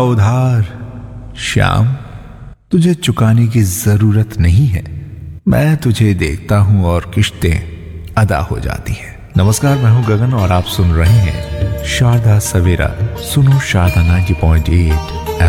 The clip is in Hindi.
उधार श्याम, तुझे चुकाने की जरूरत नहीं है। मैं तुझे देखता हूं और किश्तें अदा हो जाती हैं। नमस्कार, मैं हूं गगन और आप सुन रहे हैं शारदा सवेरा। सुनो शारदा 90.8